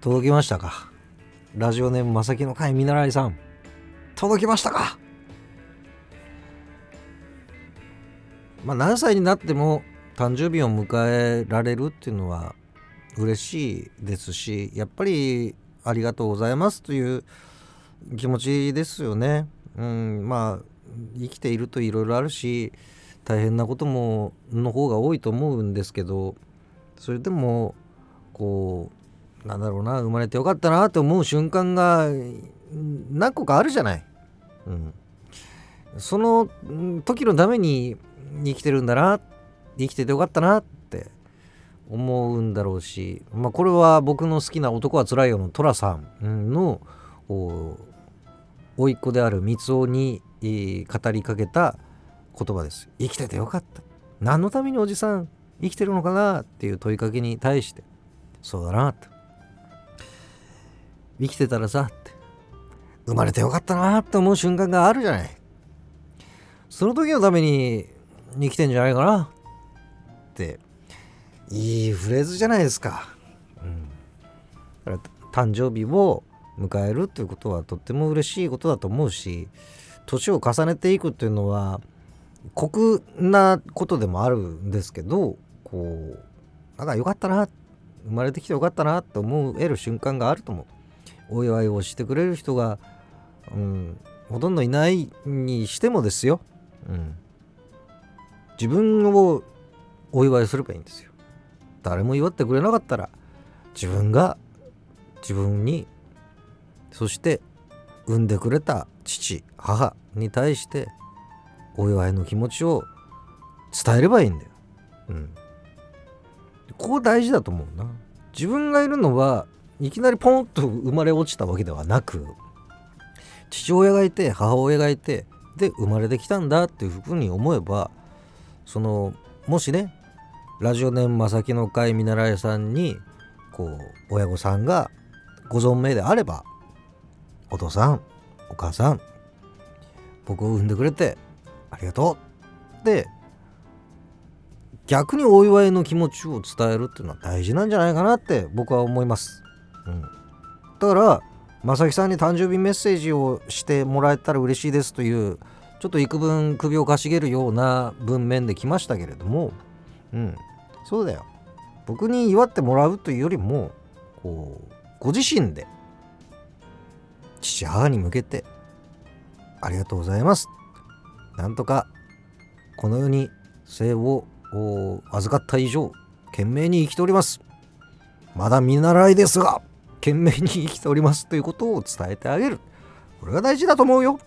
届きましたか？ラジオネームまさきの会見習いさん、届きましたか？何歳になっても誕生日を迎えられるっていうのは嬉しいですし、やっぱりありがとうございますという気持ちですよね。生きているといろいろあるし、大変なこともの方が多いと思うんですけど、それでも生まれてよかったなと思う瞬間が何個かあるじゃない。その時のために生きてるんだな、生きててよかったなって思うんだろうし、これは僕の好きな男はつらいよの寅さんの甥っ子である三男に語りかけた言葉です。生きててよかった。何のためにおじさん生きてるのかなっていう問いかけに対して、そうだなと、生きてたらさって生まれてよかったなって思う瞬間があるじゃない。その時のために生きてんじゃないかなっていいフレーズじゃないですか。だから誕生日を迎えるっていうことはとっても嬉しいことだと思うし、年を重ねていくっていうのは酷なことでもあるんですけど、よかったな、生まれてきてよかったなって思える瞬間があると思う。お祝いをしてくれる人が、ほとんどいないにしてもですよ、自分をお祝いすればいいんですよ。誰も祝ってくれなかったら自分が自分に、そして産んでくれた父母に対してお祝いの気持ちを伝えればいいんだよ。ここ大事だと思うな。自分がいるのはいきなりポンと生まれ落ちたわけではなく、父親がいて母親がいてで生まれてきたんだっていうふうに思えば、もしね、ラジオネームまさきの会見習いさんに親御さんがご存命であれば、お父さんお母さん、僕を産んでくれてありがとうって逆にお祝いの気持ちを伝えるっていうのは大事なんじゃないかなって僕は思います。だからまさきさんに誕生日メッセージをしてもらえたら嬉しいですという、ちょっと幾分首をかしげるような文面で来ましたけれども、そうだよ、僕に祝ってもらうというよりもご自身で父母に向けてありがとうございます、なんとかこの世に生を預かった以上懸命に生きております、まだ見習いですが懸命に生きておりますということを伝えてあげる。これが大事だと思うよ。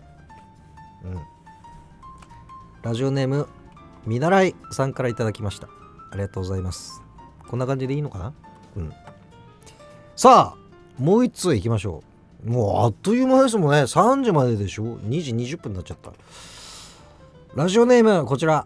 ラジオネーム見習いさんからいただきました。ありがとうございます。こんな感じでいいのかな。さあもう一通いきましょう。もうあっという間ですもんね。3時まででしょ。2時20分になっちゃった。ラジオネームこちら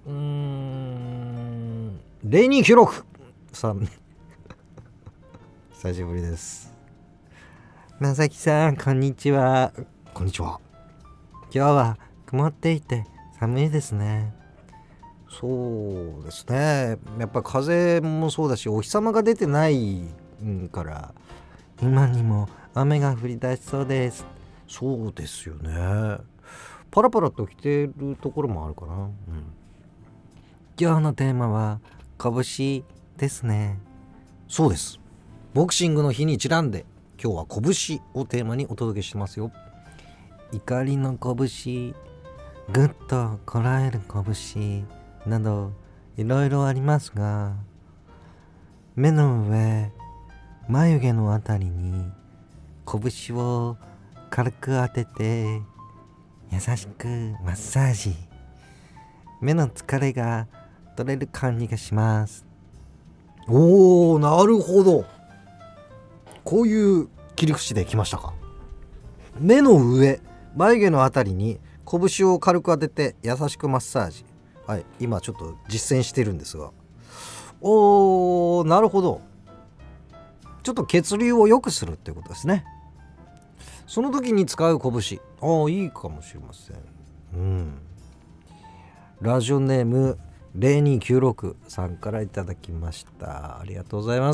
0296さん久しぶりです。まさきさんこんにちは。こんにちは。今日は曇っていて寒いですね。そうですね、やっぱ風もそうだしお日様が出てないから今にも雨が降り出しそうです。そうですよね。パラパラと来てるところもあるかな。今日のテーマは拳ですね。そうです、ボクシングの日にちなんで今日は拳をテーマにお届けしてますよ。怒りの拳、ぐっとこらえる拳などいろいろありますが、目の上、眉毛のあたりに拳を軽く当てて優しくマッサージ、目の疲れが取れる感じがします。おー、なるほど。こういう切り口できましたか。目の上、眉毛のあたりに拳を軽く当てて優しくマッサージ。はい、今ちょっと実践してるんですが、なるほど。ちょっと血流を良くするっていうことですね。その時に使う拳、いいかもしれません。ラジオネーム0296さんからいただきました。ありがとうございます。